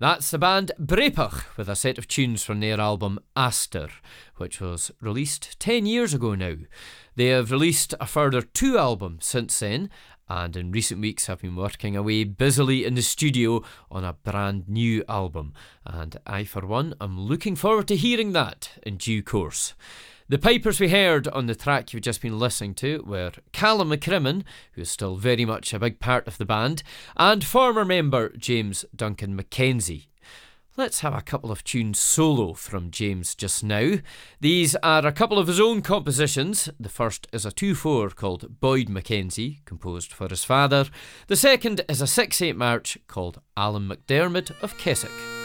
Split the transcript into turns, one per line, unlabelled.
That's the band Brepach with a set of tunes from their album Aster, which was released 10 years ago now. They have released a further 2 albums since then, and in recent weeks have been working away busily in the studio on a brand new album, and I for one am looking forward to hearing that in due course. The pipers we heard on the track you've just been listening to were Callum McCrimmon, who is still very much a big part of the band, and former member James Duncan Mackenzie. Let's have a couple of tunes solo from James just now. These are a couple of his own compositions. The first is a 2/4 called Boyd Mackenzie, composed for his father. The second is a 6/8 march called Alan McDermott of Keswick.